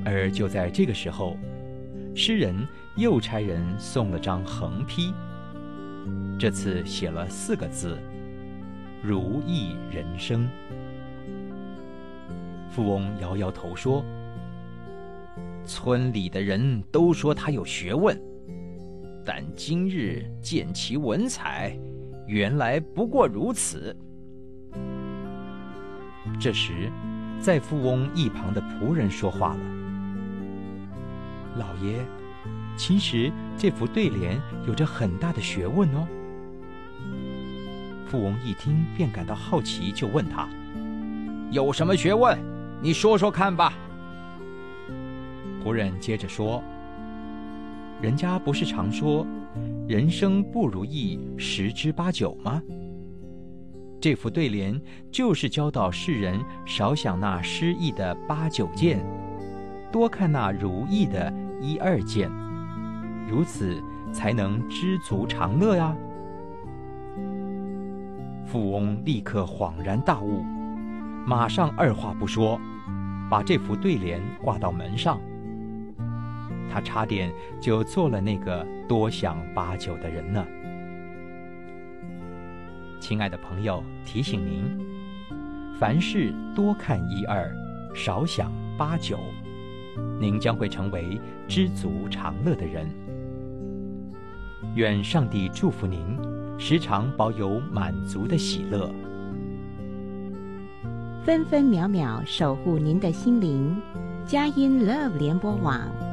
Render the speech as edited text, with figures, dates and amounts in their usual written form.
而就在这个时候，诗人又差人送了张横批，这次写了4个字：如意人生。富翁摇摇头说，村里的人都说他有学问，但今日见其文采，原来不过如此。这时，在富翁一旁的仆人说话了，老爷，其实这副对联有着很大的学问哦。富翁一听便感到好奇，就问他，有什么学问？你说说看吧。仆人接着说，人家不是常说人生不如意十之八九吗？这副对联就是教导世人少想那失意的8、9件，多看那如意的1、2件，如此才能知足常乐呀。富翁立刻恍然大悟，马上二话不说，把这副对联挂到门上。他差点就做了那个多想8、9的人呢。亲爱的朋友，提醒您，凡事多看1、2，少想8、9，您将会成为知足常乐的人。愿上帝祝福您，时常保有满足的喜乐。 分分秒秒守护您的心灵，佳音 Love 联播网。